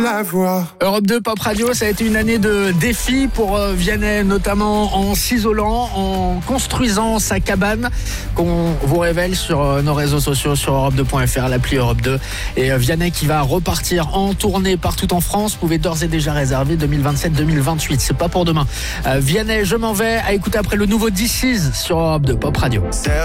La voix. Europe 2 Pop Radio, ça a été une année de défis pour Vianney, notamment en s'isolant, en construisant sa cabane, qu'on vous révèle sur nos réseaux sociaux, sur europe2.fr, l'appli Europe 2. Et Vianney qui va repartir en tournée partout en France. Vous pouvez d'ores et déjà réserver 2027-2028. C'est pas pour demain. Vianney, je m'en vais, à écouter après le nouveau This Is sur Europe 2 Pop Radio.